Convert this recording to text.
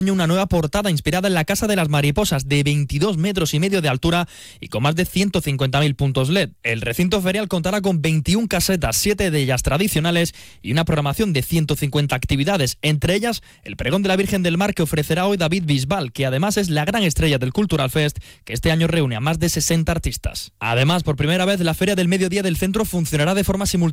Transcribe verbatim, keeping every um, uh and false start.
Una nueva portada inspirada en la Casa de las Mariposas, de veintidós metros y medio de altura y con más de ciento cincuenta mil puntos L E D. El recinto ferial contará con veintiuna casetas, siete de ellas tradicionales, y una programación de ciento cincuenta actividades, entre ellas el pregón de la Virgen del Mar que ofrecerá hoy David Bisbal, que además es la gran estrella del Cultural Fest, que este año reúne a más de sesenta artistas. Además, por primera vez, la Feria del Mediodía del Centro funcionará de forma simultánea